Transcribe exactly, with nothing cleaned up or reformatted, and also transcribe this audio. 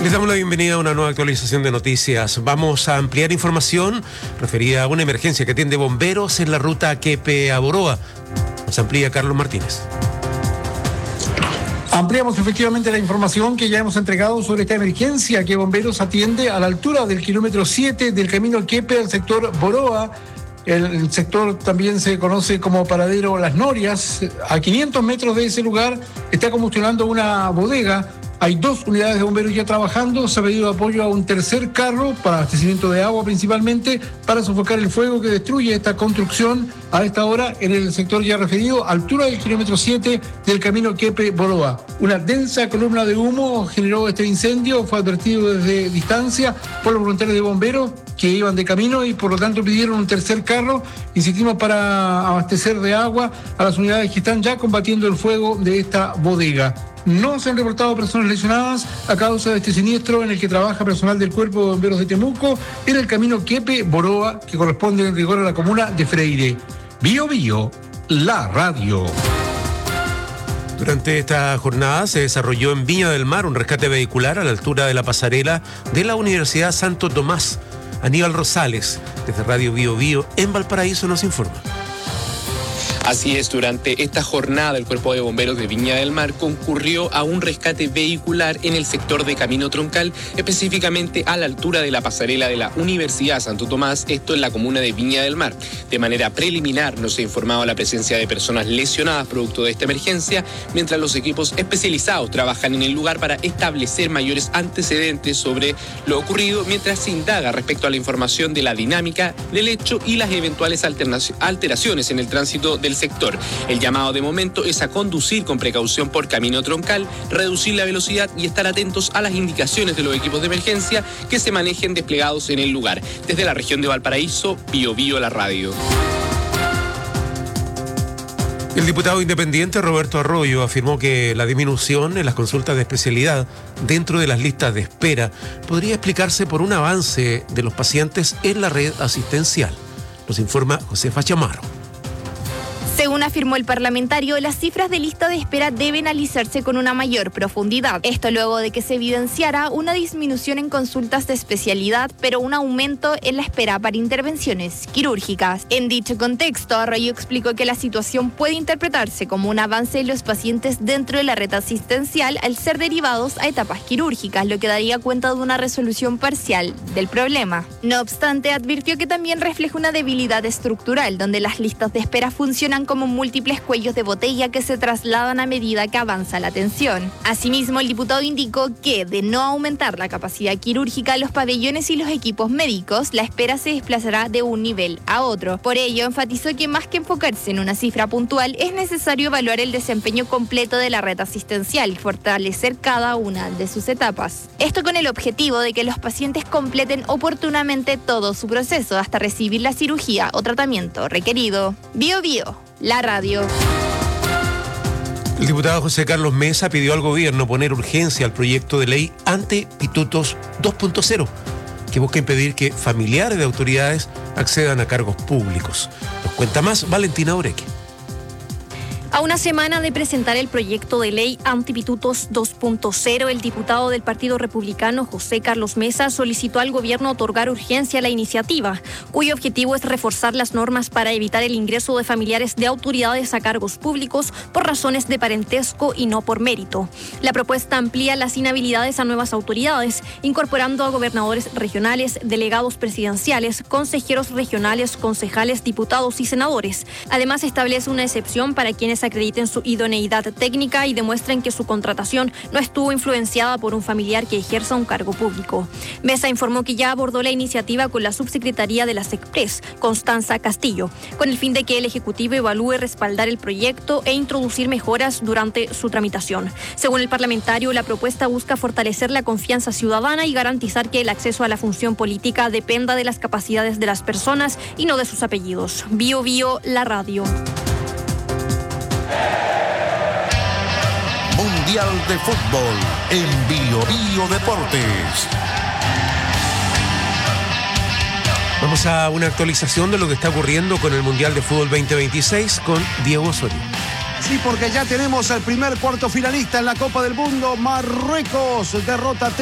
Les damos la bienvenida a una nueva actualización de noticias. Vamos a ampliar información referida a una emergencia que atiende bomberos en la ruta Quepe a Boroa. Nos amplía Carlos Martínez. Ampliamos efectivamente la información que ya hemos entregado sobre esta emergencia que Bomberos atiende a la altura del kilómetro siete del camino Quepe al sector Boroa. El sector también se conoce como Paradero Las Norias. A quinientos metros de ese lugar está combustionando una bodega. Hay dos unidades de bomberos ya trabajando. Se ha pedido apoyo a un tercer carro para abastecimiento de agua principalmente, para sofocar el fuego que destruye esta construcción a esta hora en el sector ya referido, altura del kilómetro siete del camino Quepe-Boroa. Una densa columna de humo generó este incendio, fue advertido desde distancia por los voluntarios de bomberos que iban de camino y por lo tanto pidieron un tercer carro, insistimos, para abastecer de agua a las unidades que están ya combatiendo el fuego de esta bodega. No se han reportado personas lesionadas a causa de este siniestro en el que trabaja personal del Cuerpo de Bomberos de Temuco en el camino Quepe-Boroa, que corresponde en rigor a la comuna de Freire. Bio Bio, la radio. Durante esta jornada se desarrolló en Viña del Mar un rescate vehicular a la altura de la pasarela de la Universidad Santo Tomás. Aníbal Rosales, desde Radio Bio Bio en Valparaíso, nos informa. Así es, durante esta jornada el Cuerpo de Bomberos de Viña del Mar concurrió a un rescate vehicular en el sector de Camino Troncal, específicamente a la altura de la pasarela de la Universidad Santo Tomás, esto en la comuna de Viña del Mar. De manera preliminar no se ha informado la presencia de personas lesionadas producto de esta emergencia, mientras los equipos especializados trabajan en el lugar para establecer mayores antecedentes sobre lo ocurrido, mientras se indaga respecto a la información de la dinámica del hecho y las eventuales alteraciones en el tránsito del sector. El llamado de momento es a conducir con precaución por camino troncal, reducir la velocidad y estar atentos a las indicaciones de los equipos de emergencia que se manejen desplegados en el lugar. Desde la región de Valparaíso, Bio Bio la radio. El diputado independiente Roberto Arroyo afirmó que la disminución en las consultas de especialidad dentro de las listas de espera podría explicarse por un avance de los pacientes en la red asistencial. Nos informa Josefa Chamorro. Según afirmó el parlamentario, las cifras de lista de espera deben analizarse con una mayor profundidad. Esto luego de que se evidenciara una disminución en consultas de especialidad, pero un aumento en la espera para intervenciones quirúrgicas. En dicho contexto, Arroyo explicó que la situación puede interpretarse como un avance de los pacientes dentro de la red asistencial al ser derivados a etapas quirúrgicas, lo que daría cuenta de una resolución parcial del problema. No obstante, advirtió que también refleja una debilidad estructural, donde las listas de espera funcionan como múltiples cuellos de botella que se trasladan a medida que avanza la atención. Asimismo, el diputado indicó que, de no aumentar la capacidad quirúrgica, los pabellones y los equipos médicos, la espera se desplazará de un nivel a otro. Por ello, enfatizó que más que enfocarse en una cifra puntual, es necesario evaluar el desempeño completo de la red asistencial y fortalecer cada una de sus etapas. Esto con el objetivo de que los pacientes completen oportunamente todo su proceso hasta recibir la cirugía o tratamiento requerido. Bio Bio, la radio. El diputado José Carlos Mesa pidió al gobierno poner urgencia al proyecto de ley Antipitutos dos punto cero, que busca impedir que familiares de autoridades accedan a cargos públicos. Nos cuenta más Valentina Oreque. A una semana de presentar el proyecto de ley Antipitutos dos punto cero, el diputado del Partido Republicano, José Carlos Mesa, solicitó al gobierno otorgar urgencia a la iniciativa, cuyo objetivo es reforzar las normas para evitar el ingreso de familiares de autoridades a cargos públicos por razones de parentesco y no por mérito. La propuesta amplía las inhabilidades a nuevas autoridades, incorporando a gobernadores regionales, delegados presidenciales, consejeros regionales, concejales, diputados y senadores. Además, establece una excepción para quienes acrediten su idoneidad técnica y demuestren que su contratación no estuvo influenciada por un familiar que ejerza un cargo público. Mesa informó que ya abordó la iniciativa con la subsecretaría de la SECPRES, Constanza Castillo, con el fin de que el Ejecutivo evalúe respaldar el proyecto e introducir mejoras durante su tramitación. Según el parlamentario, la propuesta busca fortalecer la confianza ciudadana y garantizar que el acceso a la función política dependa de las capacidades de las personas y no de sus apellidos. Bio Bio, la radio. Mundial de Fútbol en Bio Bio Deportes. Vamos a una actualización de lo que está ocurriendo con el Mundial de Fútbol veinte veintiséis con Diego Osorio. Sí, porque ya tenemos al primer cuarto finalista en la Copa del Mundo. Marruecos derrota